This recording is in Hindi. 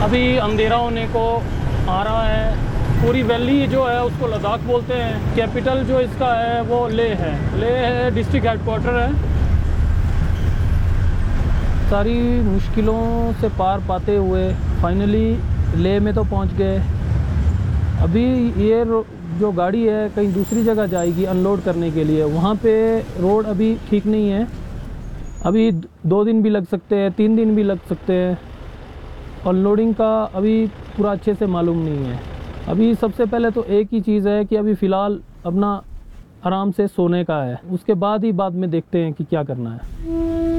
अभी अंधेरा होने को आ रहा है। पूरी वैली जो है उसको लद्दाख बोलते हैं। कैपिटल जो इसका है वो लेह है, डिस्ट्रिक्ट हेडक्वार्टर है। सारी मुश्किलों से पार पाते हुए फाइनली लेह में तो पहुंच गए। अभी ये जो गाड़ी है कहीं दूसरी जगह जाएगी अनलोड करने के लिए। वहाँ पे रोड अभी ठीक नहीं है। अभी 2 दिन भी लग सकते हैं, 3 दिन भी लग सकते हैं। अनलोडिंग का अभी पूरा अच्छे से मालूम नहीं है। अभी सबसे पहले तो एक ही चीज़ है कि अभी फ़िलहाल अपना आराम से सोने का है। उसके बाद ही बाद में देखते हैं कि क्या करना है।